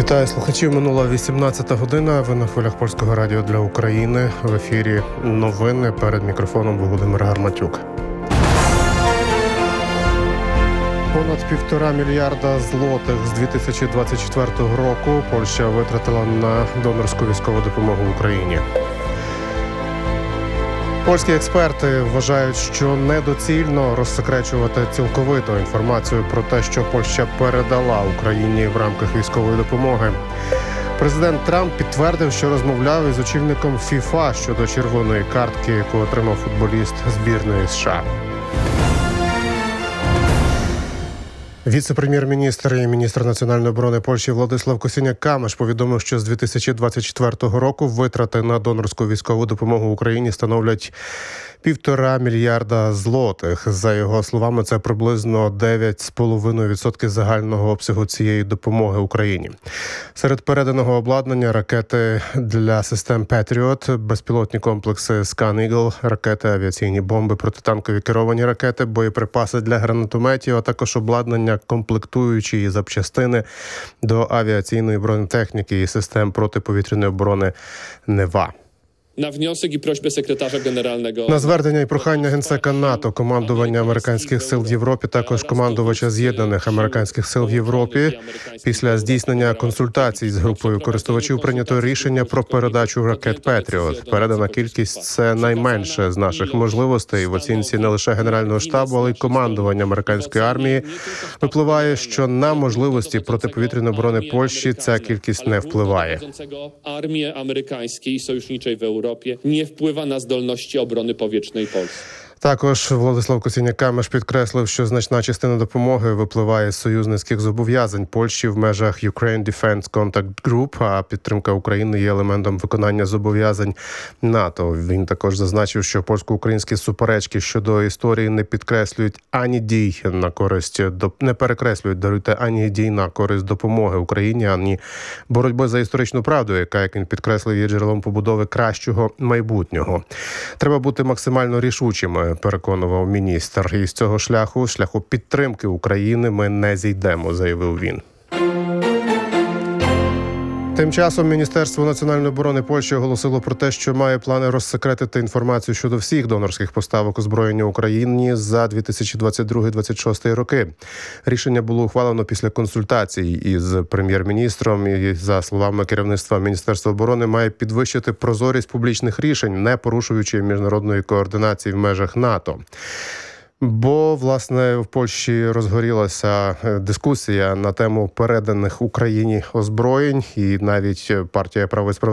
Вітаю слухачів. Минула 18-та година. Ви на хвилях Польського радіо для України. В ефірі новини. Перед мікрофоном Володимир Гарматюк. Понад 1,5 мільярда злотих з 2024 року Польща витратила на донорську військову допомогу Україні. Польські експерти вважають, що недоцільно розсекречувати цілковито інформацію про те, що Польща передала Україні в рамках військової допомоги. Президент Трамп підтвердив, що розмовляв із очільником ФІФА щодо червоної картки, яку отримав футболіст збірної США. Віце-прем'єр-міністр і міністр національної оборони Польщі Владислав Косіняк-Камиш повідомив, що з 2024 року витрати на донорську військову допомогу Україні становлять 1,5 мільярда злотих. За його словами, це приблизно 9,5% загального обсягу цієї допомоги Україні. Серед переданого обладнання ракети для систем Петріот, безпілотні комплекси Скан-Ігл, ракети, авіаційні бомби, протитанкові керовані ракети, боєприпаси для гранатометів, а також обладнання, комплектуючі і запчастини до авіаційної бронетехніки і систем протиповітряної оборони «Нева». На звернення і прохання генсека НАТО, командування американських сил в Європі, також командувача З'єднаних американських сил в Європі, після здійснення консультацій з групою користувачів прийнято рішення про передачу ракет «Петріот». Передана кількість – це найменше з наших можливостей. В оцінці не лише Генерального штабу, але й командування американської армії випливає, що на можливості протиповітряної оборони Польщі ця кількість не впливає. Nie wpływa na zdolności obrony powietrznej Polski. Також Владислав Косіняк-Камиш підкреслив, що значна частина допомоги випливає з союзницьких зобов'язань Польщі в межах Ukraine Defense Contact Group, а підтримка України є елементом виконання зобов'язань НАТО. Він також зазначив, що польсько-українські суперечки щодо історії не підкреслюють ані дій на користь, не перекреслюють, ані дій на користь допомоги Україні, ані боротьби за історичну правду, яка, як він підкреслив, є джерелом побудови кращого майбутнього. Треба бути максимально рішучими, переконував міністр. І з цього шляху підтримки України ми не зійдемо, заявив він. Тим часом Міністерство національної оборони Польщі оголосило про те, що має плани розсекретити інформацію щодо всіх донорських поставок озброєння Україні за 2022-2026 роки. Рішення було ухвалено після консультацій із прем'єр-міністром і, за словами керівництва Міністерства оборони, має підвищити прозорість публічних рішень, не порушуючи міжнародної координації в межах НАТО. Бо, власне, в Польщі розгорілася дискусія на тему переданих Україні озброєнь, і навіть партія «Право і справедливість»